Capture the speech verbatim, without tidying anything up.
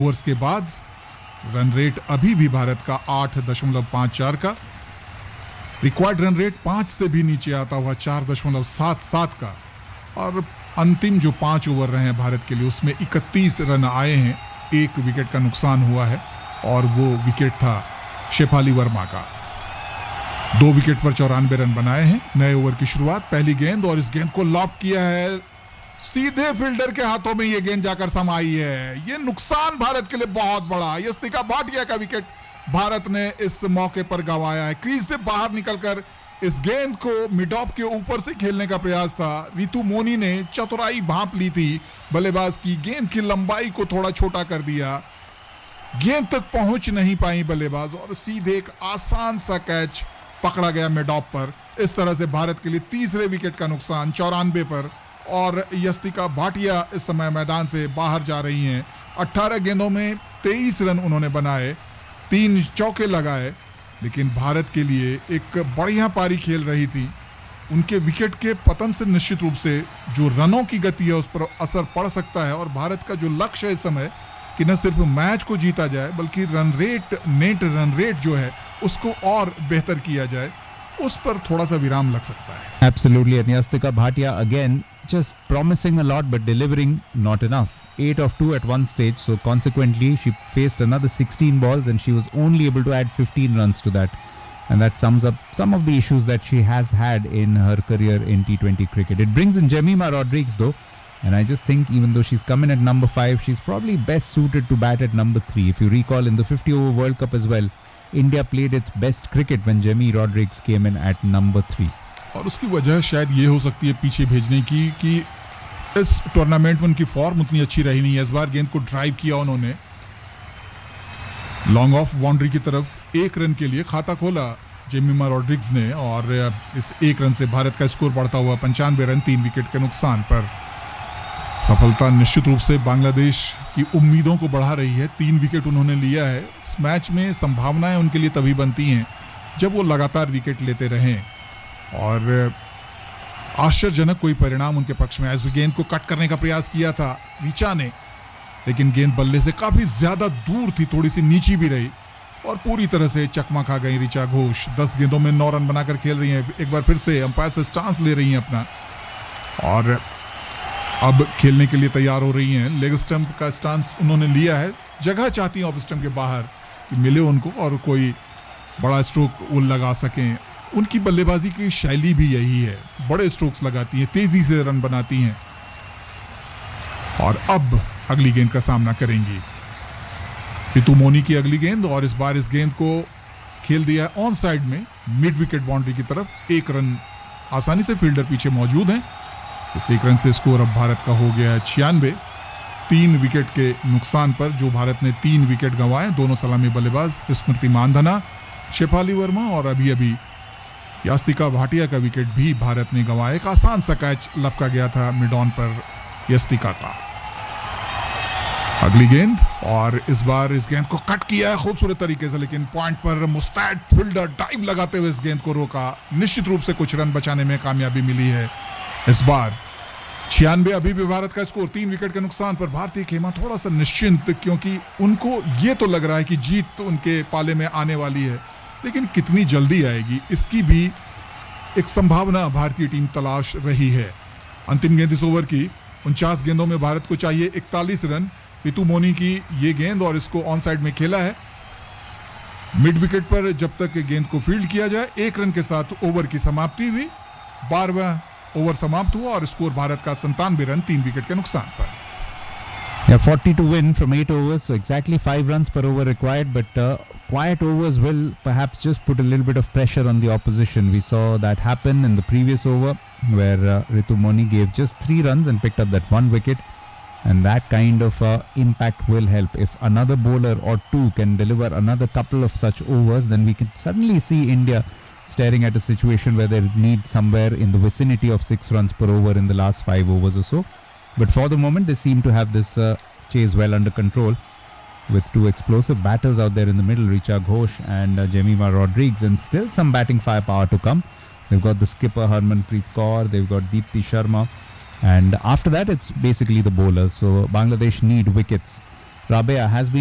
Overs के बाद run rate अभी भी भारत का आठ दशमलव पांच चार का, रिक्वायर्ड रन रेट पांच से भी नीचे आता हुआ चार दशमलव सात सात का, और अंतिम जो पांच ओवर रहे हैं भारत के लिए उसमें इकतीस रन आए हैं, एक विकेट का नुकसान हुआ है और वो विकेट था शेफाली वर्मा का। दो विकेट पर चौरानवे रन बनाए हैं। नए ओवर की शुरुआत, पहली गेंद और इस गेंद को लॉब किया है, सीधे फील्डर के हाथों में ये गेंद जाकर समाई है। ये नुकसान भारत के लिए बहुत बड़ा। यस्तिका भाटिया का विकेट भारत ने इस मौके पर गंवाया है। क्रीज से बाहर निकलकर इस गेंद को मिड ऑफ के ऊपर से खेलने का प्रयास था। रितु मोनी ने चतुराई भांप ली थी बल्लेबाज की, गेंद की लंबाई को थोड़ा छोटा कर दिया, गेंद तक पहुंच नहीं पाई बल्लेबाज और सीधे एक आसान सा कैच पकड़ा गया मिड ऑफ पर। इस तरह से भारत के लिए तीसरे विकेट का नुकसान चौरानवे पर, और यस्तिका भाटिया इस समय मैदान से बाहर जा रही हैं। अठारह गेंदों में तेईस रन उन्होंने बनाए, तीन चौके लगाए, लेकिन भारत के लिए एक बढ़िया पारी खेल रही थी। उनके विकेट के पतन से निश्चित रूप से जो रनों की गति है उस पर असर पड़ सकता है, और भारत का जो लक्ष्य है इस समय कि न सिर्फ मैच को जीता जाए बल्कि run rate, net run rate जो है उसको और बेहतर किया जाए, उस पर थोड़ा सा विराम लग सकता है। Absolutely, and Yastika Bhatia again just promising a lot but delivering not enough. eight of two at one stage, so consequently she faced another sixteen balls and she was only able to add fifteen runs to that, and that sums up some of the issues that she has had in her career in T twenty cricket. It brings in Jemima Rodrigues though, and I just think even though she's come in at number five, she's probably best suited to bat at number three. If you recall, in the fifty over World Cup as well, India played its best cricket when Jemmy Rodrigues came in at number three. और उसकी वजह शायद ये हो सकती है पीछे भेजने की कि इस टूर्नामेंट में उनकी फॉर्म उतनी अच्छी रही नहीं है। इस बार गेंद को ड्राइव किया उन्होंने लॉन्ग ऑफ बाउंड्री की तरफ, एक रन के लिए खाता खोला जेमिमा रॉड्रिग्स ने, और इस एक रन से भारत का स्कोर बढ़ता हुआ पंचानवे रन, तीन विकेट के नुकसान पर। सफलता निश्चित रूप से बांग्लादेश की उम्मीदों को बढ़ा रही है। तीन विकेट उन्होंने लिया है। इस मैच में संभावनाएं उनके लिए तभी बनती हैं जब वो लगातार विकेट लेते रहें, और आश्चर्यजनक कोई परिणाम उनके पक्ष में। इस गेंद को कट करने का प्रयास किया था रिचा ने, लेकिन गेंद बल्ले से काफी ज्यादा दूर थी, थोड़ी सी नीची भी रही और पूरी तरह से चकमा खा गई रिचा घोष। दस गेंदों में नौ रन बनाकर खेल रही हैं। एक बार फिर से अंपायर से स्टांस ले रही हैं अपना, और अब खेलने के लिए तैयार हो रही हैं। लेग स्टंप का स्टांस उन्होंने लिया है, जगह चाहती हैं ऑफ स्टंप के बाहर कि मिले उनको और कोई बड़ा स्ट्रोक वो लगा सकें। उनकी बल्लेबाजी की शैली भी यही है, बड़े स्ट्रोक्स लगाती हैं, तेजी से रन बनाती हैं। और अब अगली गेंद का सामना करेंगी रितु मोनी की अगली गेंद, और इस बार इस गेंद को खेल दिया ऑन साइड में मिड विकेट बाउंड्री की तरफ। एक रन आसानी से फील्डर पीछे मौजूद हैं। इस एक रन से स्कोर अब भारत का हो गया है छियानवे, तीन विकेट के नुकसान पर। जो भारत ने तीन विकेट गंवाए, दोनों सलामी बल्लेबाज स्मृति मानधना, शेफाली वर्मा, और अभी अभी यास्तिका भाटिया का विकेट भी भारत ने गंवाया। एक आसान सा कैच लपका गया था मिड ऑन पर यास्तिका का। अगली गेंद, और इस बार इस गेंद को कट किया है खूबसूरत तरीके से, लेकिन पॉइंट पर मुस्तैद फील्डर डाइव लगाते हुए इस गेंद को रोका। निश्चित रूप से कुछ रन बचाने में कामयाबी मिली है इस बार। छियानवे अभी भी भारत का स्कोर, तीन विकेट के नुकसान पर। भारतीय खेमा थोड़ा सा निश्चिंत, क्योंकि उनको ये तो लग रहा है कि जीत तो उनके पाले में आने वाली है, लेकिन कितनी जल्दी आएगी इसकी भी एक संभावना भारतीय टीम तलाश रही है। अंतिम गेंद इस ओवर की, उनचास गेंदों में भारत को चाहिए इकतालीस रन। रितु मोनी की ये गेंद, और इसको ऑन साइड में खेला है मिड विकेट पर। जब तक गेंद को फील्ड किया जाए, एक रन के साथ ओवर की समाप्ति हुई। बारहवां ओवर समाप्त हुआ और स्कोर भारत का संतानवे रन, तीन विकेट के नुकसान पर। Yeah, forty to win from eight overs, so exactly five runs per over required, but uh, quiet overs will perhaps just put a little bit of pressure on the opposition. We saw that happen in the previous over where uh, Ritu Moni gave just three runs and picked up that one wicket, and that kind of uh, impact will help. If another bowler or two can deliver another couple of such overs, then we can suddenly see India staring at a situation where they need somewhere in the vicinity of six runs per over in the last five overs or so. But for the moment, they seem to have this uh, chase well under control with two explosive batters out there in the middle, Richa Ghosh and uh, Jemima Rodrigues, and still some batting firepower to come. They've got the skipper Harmanpreet Kaur, they've got Deepti Sharma, and after that, it's basically the bowlers. So Bangladesh need wickets Rabea has been